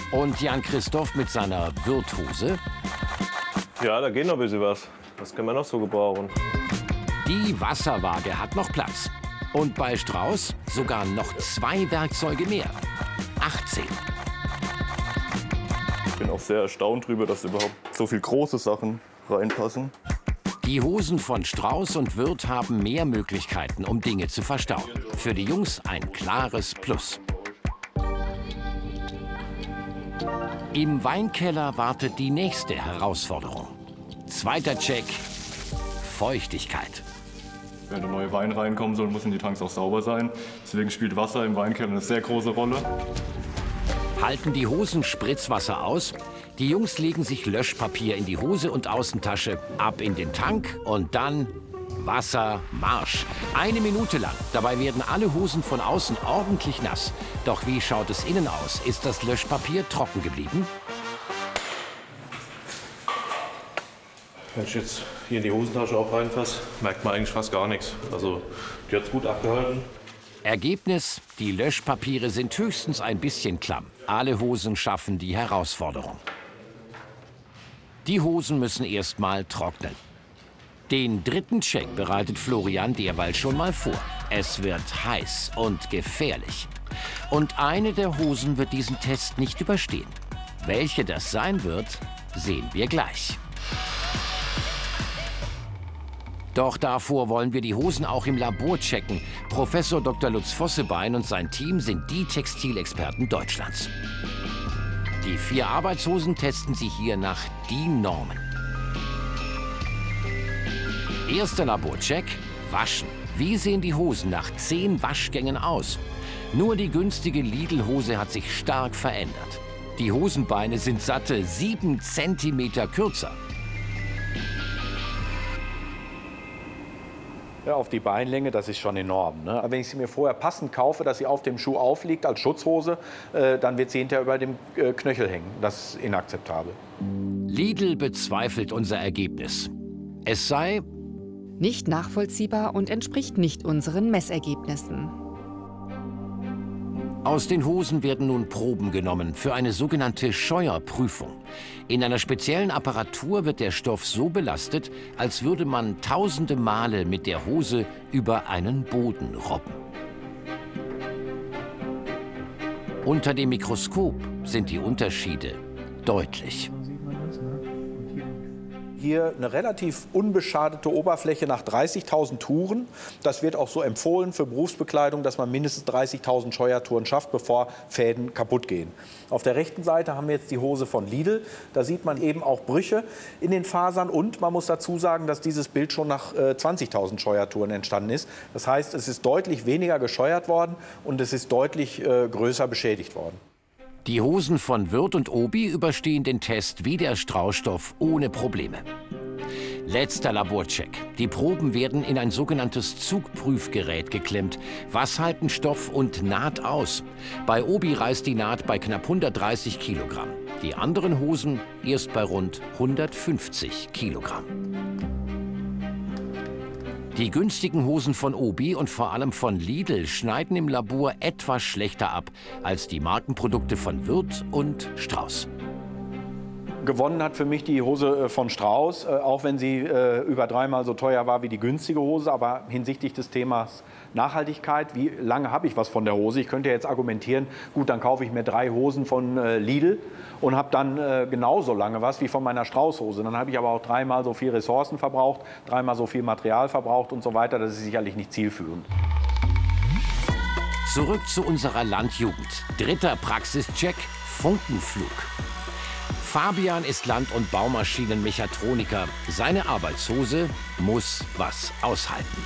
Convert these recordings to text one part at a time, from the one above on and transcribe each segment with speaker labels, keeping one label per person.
Speaker 1: Und Jan-Christoph mit seiner Wirthose?
Speaker 2: Ja, da geht noch ein bisschen was. Was können wir noch so gebrauchen?
Speaker 1: Die Wasserwaage hat noch Platz. Und bei Strauß sogar noch 2 Werkzeuge mehr. 18.
Speaker 2: Ich bin auch sehr erstaunt darüber, dass überhaupt so viele große Sachen reinpassen.
Speaker 1: Die Hosen von Strauß und Wirth haben mehr Möglichkeiten, um Dinge zu verstauen. Für die Jungs ein klares Plus. Im Weinkeller wartet die nächste Herausforderung. Zweiter Check: Feuchtigkeit.
Speaker 2: Wenn der neue Wein reinkommen soll, müssen die Tanks auch sauber sein. Deswegen spielt Wasser im Weinkeller eine sehr große Rolle.
Speaker 1: Halten die Hosen Spritzwasser aus? Die Jungs legen sich Löschpapier in die Hose und Außentasche, ab in den Tank und dann Wasser, Marsch. 1 Minute lang. Dabei werden alle Hosen von außen ordentlich nass. Doch wie schaut es innen aus? Ist das Löschpapier trocken geblieben?
Speaker 2: Wenn ich jetzt hier in die Hosentasche auch reinfasse, merkt man eigentlich fast gar nichts. Also die hat es gut abgehalten.
Speaker 1: Ergebnis: Die Löschpapiere sind höchstens ein bisschen klamm. Alle Hosen schaffen die Herausforderung. Die Hosen müssen erst mal trocknen. Den dritten Check bereitet Florian derweil schon mal vor. Es wird heiß und gefährlich. Und eine der Hosen wird diesen Test nicht überstehen. Welche das sein wird, sehen wir gleich. Doch davor wollen wir die Hosen auch im Labor checken. Professor Dr. Lutz Vossebein und sein Team sind die Textilexperten Deutschlands. Die 4 Arbeitshosen testen sie hier nach DIN-Normen. Erster Laborcheck: Waschen. Wie sehen die Hosen nach 10 Waschgängen aus? Nur die günstige Lidl-Hose hat sich stark verändert. Die Hosenbeine sind satte 7 cm kürzer.
Speaker 3: Ja, auf die Beinlänge, das ist schon enorm. Ne? Wenn ich sie mir vorher passend kaufe, dass sie auf dem Schuh aufliegt als Schutzhose, dann wird sie hinterher über dem Knöchel hängen. Das ist inakzeptabel.
Speaker 1: Lidl bezweifelt unser Ergebnis. Es sei
Speaker 4: nicht nachvollziehbar und entspricht nicht unseren Messergebnissen.
Speaker 1: Aus den Hosen werden nun Proben genommen für eine sogenannte Scheuerprüfung. In einer speziellen Apparatur wird der Stoff so belastet, als würde man tausende Male mit der Hose über einen Boden robben. Unter dem Mikroskop sind die Unterschiede deutlich.
Speaker 3: Hier eine relativ unbeschadete Oberfläche nach 30.000 Touren. Das wird auch so empfohlen für Berufsbekleidung, dass man mindestens 30.000 Scheuertouren schafft, bevor Fäden kaputt gehen. Auf der rechten Seite haben wir jetzt die Hose von Lidl. Da sieht man eben auch Brüche in den Fasern. Und man muss dazu sagen, dass dieses Bild schon nach 20.000 Scheuertouren entstanden ist. Das heißt, es ist deutlich weniger gescheuert worden und es ist deutlich größer beschädigt worden.
Speaker 1: Die Hosen von Wirth und Obi überstehen den Test wie der Straußstoff ohne Probleme. Letzter Laborcheck. Die Proben werden in ein sogenanntes Zugprüfgerät geklemmt. Was halten Stoff und Naht aus? Bei Obi reißt die Naht bei knapp 130 Kilogramm. Die anderen Hosen erst bei rund 150 Kilogramm. Die günstigen Hosen von Obi und vor allem von Lidl schneiden im Labor etwas schlechter ab als die Markenprodukte von Wirth und Strauß.
Speaker 3: Gewonnen hat für mich die Hose von Strauß, auch wenn sie über 3-mal so teuer war wie die günstige Hose. Aber hinsichtlich des Themas Nachhaltigkeit, wie lange habe ich was von der Hose? Ich könnte jetzt argumentieren, gut, dann kaufe ich mir 3 Hosen von Lidl und habe dann genauso lange was wie von meiner Strauß-Hose. Dann habe ich aber auch 3-mal so viel Ressourcen verbraucht, 3-mal so viel Material verbraucht und so weiter. Das ist sicherlich nicht zielführend.
Speaker 1: Zurück zu unserer Landjugend. Dritter Praxischeck: Funkenflug. Fabian ist Land- und Baumaschinenmechatroniker. Seine Arbeitshose muss was aushalten.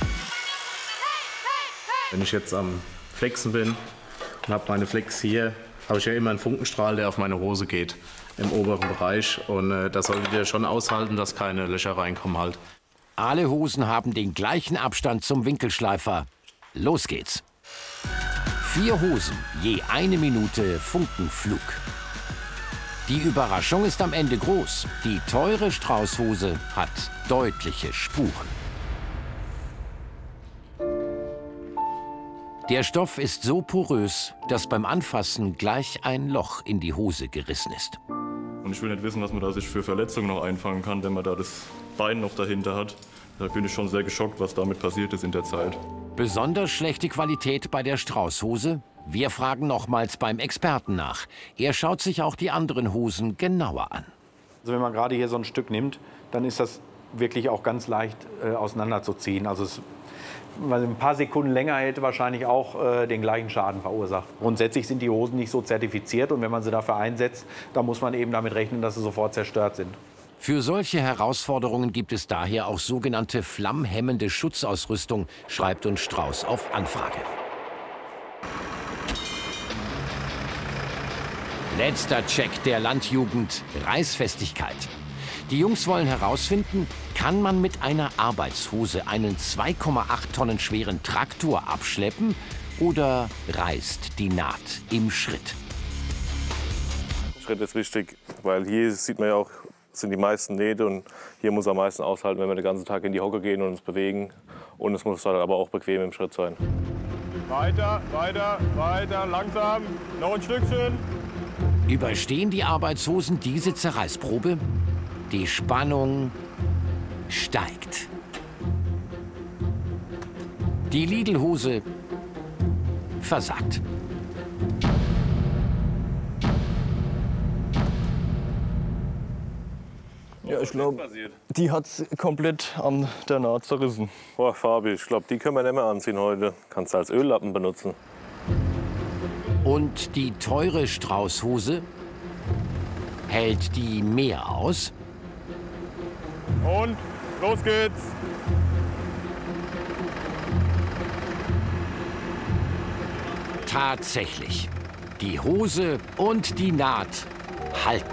Speaker 5: Wenn ich jetzt am Flexen bin und habe meine Flex hier, habe ich ja immer einen Funkenstrahl, der auf meine Hose geht, im oberen Bereich. Und das sollte der schon aushalten, dass keine Löcher reinkommen halt.
Speaker 1: Alle Hosen haben den gleichen Abstand zum Winkelschleifer. Los geht's. 4 Hosen, je 1 Minute Funkenflug. Die Überraschung ist am Ende groß. Die teure Straußhose hat deutliche Spuren. Der Stoff ist so porös, dass beim Anfassen gleich ein Loch in die Hose gerissen ist.
Speaker 6: Und ich will nicht wissen, was man da sich für Verletzungen noch einfangen kann, wenn man da das Bein noch dahinter hat. Da bin ich schon sehr geschockt, was damit passiert ist in der Zeit.
Speaker 1: Besonders schlechte Qualität bei der Strauß-Hose? Wir fragen nochmals beim Experten nach. Er schaut sich auch die anderen Hosen genauer an.
Speaker 3: Also wenn man gerade hier so ein Stück nimmt, dann ist das wirklich auch ganz leicht auseinanderzuziehen. Also weil ein paar Sekunden länger hätte wahrscheinlich auch den gleichen Schaden verursacht. Grundsätzlich sind die Hosen nicht so zertifiziert und wenn man sie dafür einsetzt, dann muss man eben damit rechnen, dass sie sofort zerstört sind.
Speaker 1: Für solche Herausforderungen gibt es daher auch sogenannte flammhemmende Schutzausrüstung, schreibt uns Strauß auf Anfrage. Letzter Check der Landjugend: Reißfestigkeit. Die Jungs wollen herausfinden, kann man mit einer Arbeitshose einen 2,8 Tonnen schweren Traktor abschleppen oder reißt die Naht im Schritt?
Speaker 2: Schritt ist wichtig, weil hier sieht man ja auch, sind die meisten Nähte und hier muss am meisten aushalten, wenn wir den ganzen Tag in die Hocke gehen und uns bewegen. Und es muss aber auch bequem im Schritt sein.
Speaker 6: Weiter, weiter, weiter, langsam, noch ein Stückchen.
Speaker 1: Überstehen die Arbeitshosen diese Zerreißprobe? Die Spannung steigt. Die Lidl-Hose versagt.
Speaker 7: Ja, ich glaube, die hat es komplett an der Naht zerrissen.
Speaker 2: Boah, Fabi, ich glaube, die können wir nicht mehr anziehen heute. Kannst du als Öllappen benutzen.
Speaker 1: Und die teure Strauß-Hose? Hält die mehr aus?
Speaker 6: Und los geht's.
Speaker 1: Tatsächlich. Die Hose und die Naht halten.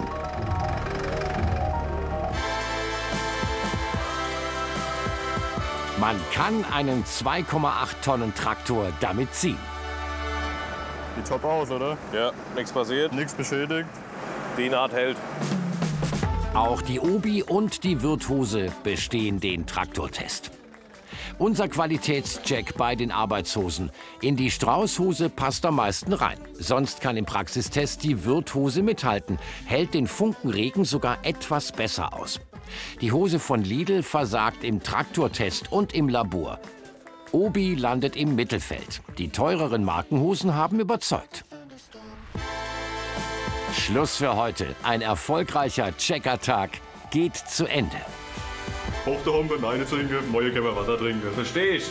Speaker 1: Man kann einen 2,8 Tonnen Traktor damit ziehen.
Speaker 6: Sieht top aus, oder?
Speaker 2: Ja, nichts passiert.
Speaker 6: Nichts beschädigt.
Speaker 2: Die Naht hält.
Speaker 1: Auch die Obi und die Wirthose bestehen den Traktortest. Unser Qualitätscheck bei den Arbeitshosen. In die Strauß-Hose passt am meisten rein. Sonst kann im Praxistest die Wirthose mithalten, hält den Funkenregen sogar etwas besser aus. Die Hose von Lidl versagt im Traktortest und im Labor. Obi landet im Mittelfeld. Die teureren Markenhosen haben überzeugt. Schluss für heute. Ein erfolgreicher Checkertag geht zu Ende.
Speaker 6: Hoch der Humpe, meine trinken, neue können wir Wasser trinken.
Speaker 2: Verstehst?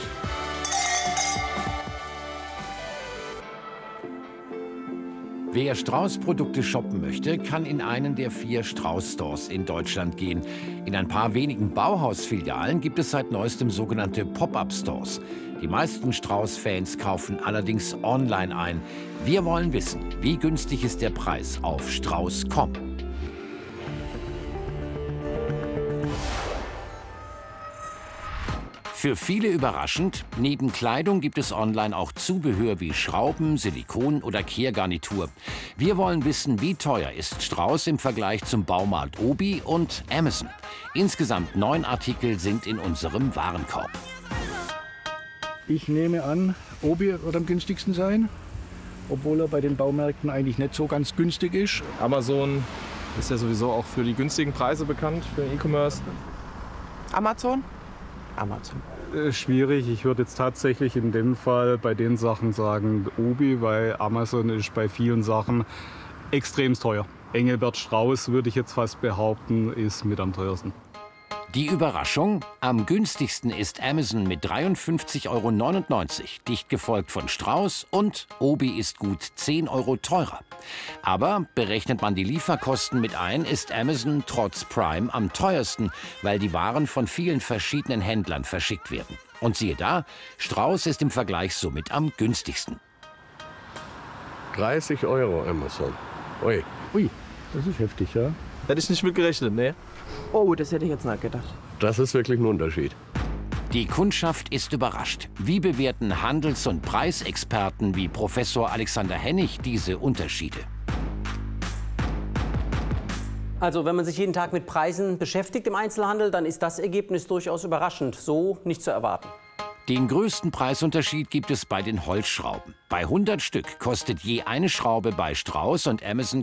Speaker 1: Wer Strauß-Produkte shoppen möchte, kann in einen der 4 Strauß-Stores in Deutschland gehen. In ein paar wenigen Bauhaus-Filialen gibt es seit neuestem sogenannte Pop-up-Stores. Die meisten Strauß-Fans kaufen allerdings online ein. Wir wollen wissen, wie günstig ist der Preis auf Strauß.com. Für viele überraschend, neben Kleidung gibt es online auch Zubehör wie Schrauben, Silikon oder Kehrgarnitur. Wir wollen wissen, wie teuer ist Strauß im Vergleich zum Baumarkt Obi und Amazon. Insgesamt 9 Artikel sind in unserem Warenkorb.
Speaker 8: Ich nehme an, Obi wird am günstigsten sein, obwohl er bei den Baumärkten eigentlich nicht so ganz günstig ist.
Speaker 7: Amazon ist ja sowieso auch für die günstigen Preise bekannt, für den E-Commerce.
Speaker 9: Amazon? Amazon.
Speaker 10: Schwierig. Ich würde jetzt tatsächlich in dem Fall bei den Sachen sagen Obi, weil Amazon ist bei vielen Sachen extrem teuer. Engelbert Strauß, würde ich jetzt fast behaupten, ist mit am teuersten.
Speaker 1: Die Überraschung: Am günstigsten ist Amazon mit 53,99 €, dicht gefolgt von Strauß, und Obi ist gut 10 € teurer. Aber berechnet man die Lieferkosten mit ein, ist Amazon trotz Prime am teuersten, weil die Waren von vielen verschiedenen Händlern verschickt werden. Und siehe da, Strauß ist im Vergleich somit am günstigsten.
Speaker 11: 30 € Amazon. Ui.
Speaker 8: Ui, das ist heftig, ja.
Speaker 7: Hätte ich nicht mit gerechnet, ne?
Speaker 9: Oh, das hätte ich jetzt nicht gedacht.
Speaker 11: Das ist wirklich ein Unterschied.
Speaker 1: Die Kundschaft ist überrascht. Wie bewerten Handels- und Preisexperten wie Professor Alexander Hennig diese Unterschiede?
Speaker 12: Also wenn man sich jeden Tag mit Preisen beschäftigt im Einzelhandel, dann ist das Ergebnis durchaus überraschend, so nicht zu erwarten.
Speaker 1: Den größten Preisunterschied gibt es bei den Holzschrauben. Bei 100 Stück kostet je eine Schraube bei Strauß und Amazon